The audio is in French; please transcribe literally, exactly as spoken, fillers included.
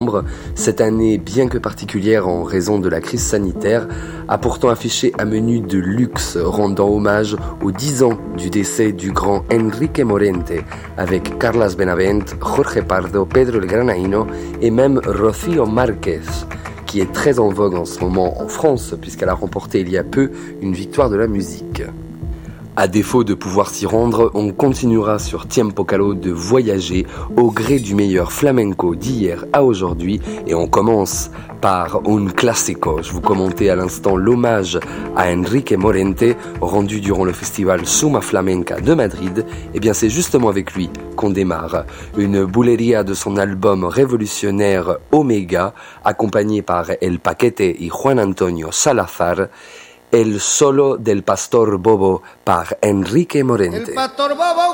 septembre. Cette année, bien que particulière en raison de la crise sanitaire, a pourtant affiché un menu de luxe rendant hommage aux dix ans du décès du grand Enrique Morente, avec Carlas Benavent, Jorge Pardo, Pedro el Granaíno et même Rocío Márquez, qui est très en vogue en ce moment en France, puisqu'elle a remporté il y a peu une victoire de la musique. À défaut de pouvoir s'y rendre, on continuera sur Tiempo Caló de voyager au gré du meilleur flamenco d'hier à aujourd'hui, et on commence par un clásico. Je vous commentais à l'instant l'hommage à Enrique Morente rendu durant le festival Suma Flamenca de Madrid. Et bien c'est justement avec lui qu'on démarre. Une bulería de son album révolutionnaire Omega, accompagné par El Paquete et Juan Antonio Salazar. El solo del Pastor Bobo par Enrique Morente. El Pastor Bobo